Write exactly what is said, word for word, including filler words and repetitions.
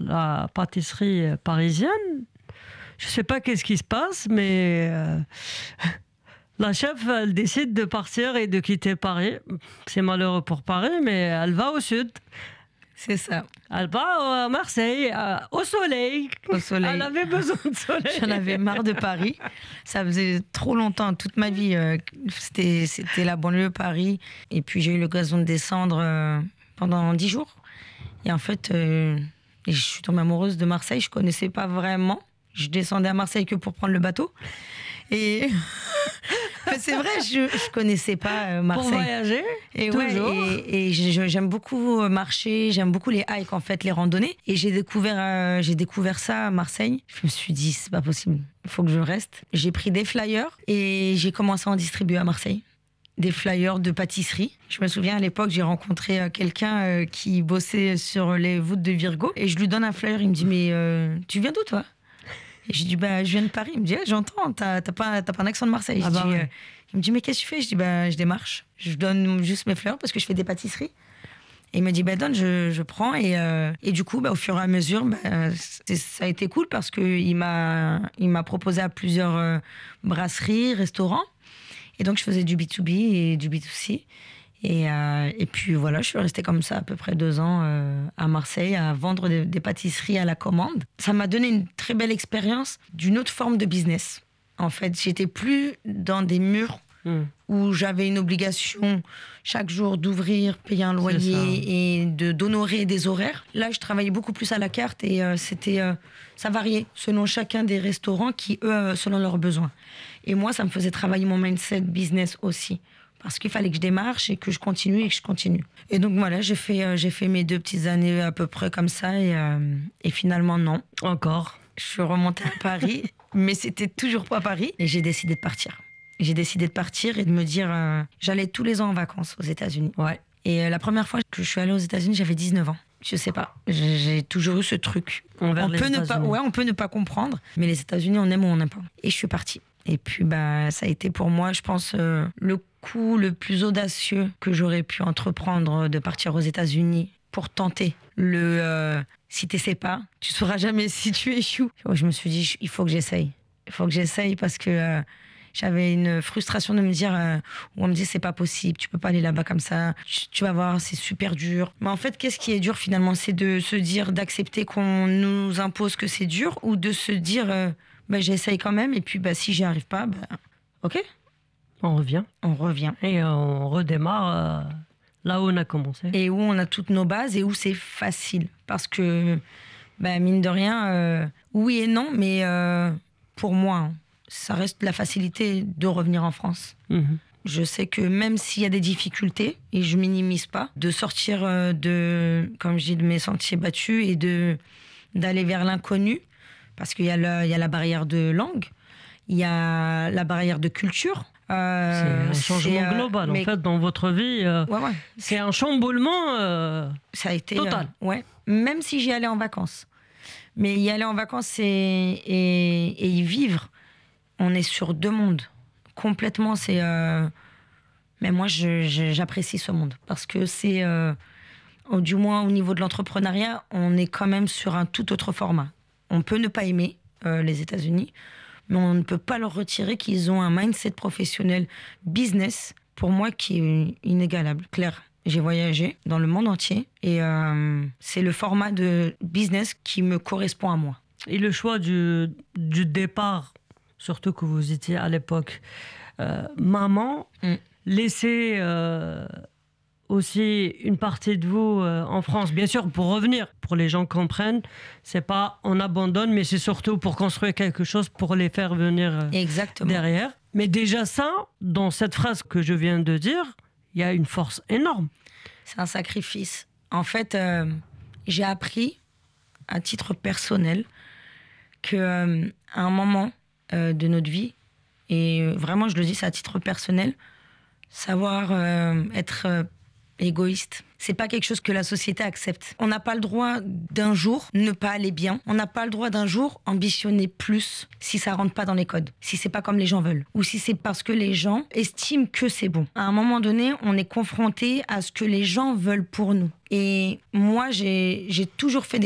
la pâtisserie parisienne. Je ne sais pas qu'est-ce qui se passe, mais euh, la chef, elle décide de partir et de quitter Paris. C'est malheureux pour Paris, mais elle va au sud. C'est ça. Elle va à Marseille, à, au soleil. Au soleil. Elle avait besoin de soleil. J'en avais marre de Paris. Ça faisait trop longtemps, toute ma vie, euh, c'était, c'était la banlieue Paris. Et puis j'ai eu l'occasion de descendre euh, pendant dix jours. Et en fait, euh, je suis tombée amoureuse de Marseille. Je ne connaissais pas vraiment. Je descendais à Marseille que pour prendre le bateau. Et c'est vrai, je ne connaissais pas Marseille. Pour voyager, et toujours. Ouais, et, et j'aime beaucoup marcher, j'aime beaucoup les hikes, en fait, les randonnées. Et j'ai découvert, euh, j'ai découvert ça à Marseille. Je me suis dit, c'est pas possible, il faut que je reste. J'ai pris des flyers et j'ai commencé à en distribuer à Marseille. Des flyers de pâtisserie. Je me souviens, à l'époque, j'ai rencontré quelqu'un qui bossait sur les voûtes de Virgo. Et je lui donne un flyer, il me dit, mais euh, tu viens d'où, toi ? Et je dis, bah, je viens de Paris. Il me dit, ah, j'entends, t'as, t'as, pas, t'as pas un accent de Marseille. Ah je bah dis, ouais. euh, il me dit, mais qu'est-ce que tu fais ? Je dis, bah, je démarche. Je donne juste mes fleurs parce que je fais des pâtisseries. Et il me dit, bah, donne, je, je prends. Et, euh, et du coup, bah, au fur et à mesure, bah, ça a été cool parce qu'il m'a, il m'a proposé à plusieurs euh, brasseries, restaurants. Et donc, je faisais du B deux B et du B deux C. Et, euh, et puis voilà, je suis restée comme ça à peu près deux ans euh, à Marseille à vendre des, des pâtisseries à la commande. Ça m'a donné une très belle expérience d'une autre forme de business. En fait, j'étais plus dans des murs mmh. où j'avais une obligation chaque jour d'ouvrir, payer un loyer et de, d'honorer des horaires. Là, je travaillais beaucoup plus à la carte et euh, c'était, euh, ça variait selon chacun des restaurants qui, eux, euh, selon leurs besoins. Et moi, ça me faisait travailler mon mindset business aussi. Parce qu'il fallait que je démarche et que je continue et que je continue. Et donc voilà, j'ai fait, euh, j'ai fait mes deux petites années à peu près comme ça et, euh, et finalement non. Encore. Je suis remontée à Paris, mais c'était toujours pas Paris. Et j'ai décidé de partir. J'ai décidé de partir et de me dire, euh, j'allais tous les ans en vacances aux États-Unis. Ouais. Et euh, la première fois que je suis allée aux États-Unis, j'avais dix-neuf ans. Je sais pas, j'ai, j'ai toujours eu ce truc. Envers on les peut ne pas, États-Unis. ouais, on peut ne pas comprendre, mais les États-Unis, on aime ou on n'aime pas. Et je suis partie. Et puis, bah, ça a été pour moi, je pense, euh, le coup le plus audacieux que j'aurais pu entreprendre de partir aux États-Unis pour tenter le euh, si tu sais pas, tu sauras jamais si tu échoues. Je me suis dit, il faut que j'essaye. Il faut que j'essaye parce que euh, j'avais une frustration de me dire, euh, où on me dit, c'est pas possible, tu peux pas aller là-bas comme ça, tu, tu vas voir, c'est super dur. Mais en fait, qu'est-ce qui est dur finalement ? C'est de se dire, d'accepter qu'on nous impose que c'est dur ou de se dire. Euh, Bah, j'essaye quand même, et puis bah, si j'y arrive pas, bah, ok. On revient. On revient. Et on redémarre euh, là où on a commencé. Et où on a toutes nos bases et où c'est facile. Parce que, bah, mine de rien, euh, oui et non, mais euh, pour moi, hein, ça reste la facilité de revenir en France. Mmh. Je sais que même s'il y a des difficultés, et je minimise pas, de sortir euh, de, comme je dis, de mes sentiers battus et de, d'aller vers l'inconnu, parce qu'il y a, le, il y a la barrière de langue, il y a la barrière de culture. Euh, c'est un changement c'est, global, euh, en fait, dans votre vie. Euh, ouais, ouais. C'est un chamboulement euh, Ça a été, total. Euh, ouais. Même si j'y allais en vacances. Mais y aller en vacances et, et, et y vivre, on est sur deux mondes. Complètement, c'est... Euh... Mais moi, je, je, j'apprécie ce monde. Parce que c'est... Euh... Du moins, au niveau de l'entrepreneuriat, on est quand même sur un tout autre format. On peut ne pas aimer euh, les États-Unis, mais on ne peut pas leur retirer qu'ils ont un mindset professionnel business, pour moi, qui est inégalable. Claire, j'ai voyagé dans le monde entier et euh, c'est le format de business qui me correspond à moi. Et le choix du, du départ, surtout que vous étiez à l'époque euh, maman, mm. laisser... Euh, aussi une partie de vous euh, en France, bien sûr, pour revenir, pour les gens comprennent, c'est pas on abandonne, mais c'est surtout pour construire quelque chose, pour les faire venir euh, Exactement. derrière. Mais déjà ça, dans cette phrase que je viens de dire, il y a une force énorme. C'est un sacrifice. En fait, euh, j'ai appris, à titre personnel, qu'à euh, un moment euh, de notre vie, et vraiment je le dis, c'est à titre personnel, savoir euh, être... Euh, égoïste. C'est pas quelque chose que la société accepte. On n'a pas le droit d'un jour ne pas aller bien. On n'a pas le droit d'un jour ambitionner plus si ça rentre pas dans les codes. Si c'est pas comme les gens veulent. Ou si c'est parce que les gens estiment que c'est bon. À un moment donné, on est confronté à ce que les gens veulent pour nous. Et moi, j'ai, j'ai toujours fait des